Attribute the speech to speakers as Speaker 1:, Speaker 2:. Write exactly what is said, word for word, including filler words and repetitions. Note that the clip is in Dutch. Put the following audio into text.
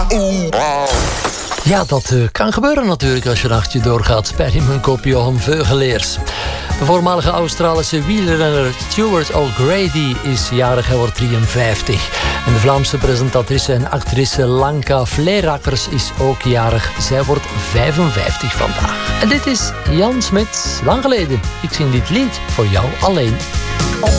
Speaker 1: Ja, dat uh, kan gebeuren natuurlijk als je een nachtje doorgaat bij die munkop Johan Veugeleers. De voormalige Australische wielrenner Stuart O'Grady is jarig, hij wordt drieënvijftig. En de Vlaamse presentatrice en actrice Lanka Vleerakkers is ook jarig. Zij wordt vijfenvijftig vandaag. En dit is Jan Smit, lang geleden. Ik zing dit lied voor jou alleen.